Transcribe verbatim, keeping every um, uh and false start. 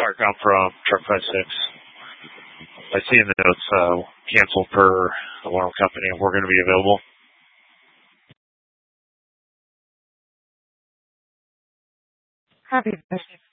Mark, I'm from Truck five six. I see in the notes, uh, canceled per alarm company, and we're going to be available. Happy Thursday.